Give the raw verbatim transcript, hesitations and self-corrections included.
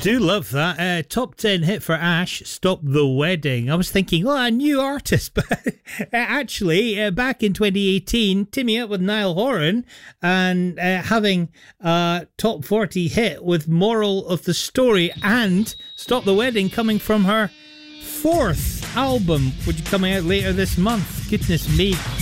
Do love that. Uh, top ten hit for Ash, Stop the Wedding. I was thinking, oh, a new artist, but actually, uh, back in twenty eighteen, teaming up with Niall Horan and uh, having a top forty hit with Moral of the Story and Stop the Wedding coming from her fourth album, which is coming out later this month. Goodness me.